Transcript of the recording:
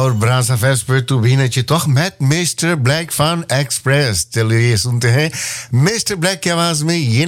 और brass affairs पर तू भी नची तो मैं मिस्टर ब्लैक फन एक्सप्रेस चलिए सुनते हैं मिस्टर ब्लैक की आवाज में ये